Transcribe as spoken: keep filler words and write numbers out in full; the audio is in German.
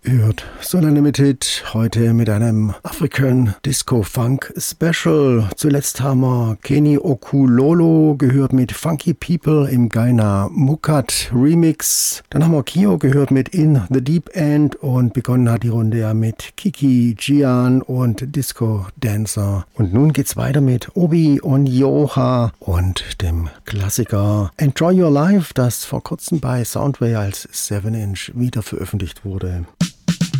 Hört Solar Limited heute mit einem African Disco Funk Special. Zuletzt haben wir Kenny Okulolo gehört mit Funky People im Gaina Mukat Remix. Dann haben wir Kio gehört mit In the Deep End und begonnen hat die Runde ja mit Kiki, Gian und Disco Dancer. Und nun geht's weiter mit Obi und Yoha und dem Klassiker Enjoy Your Life, das vor kurzem bei Soundway als seven inch wieder veröffentlicht wurde.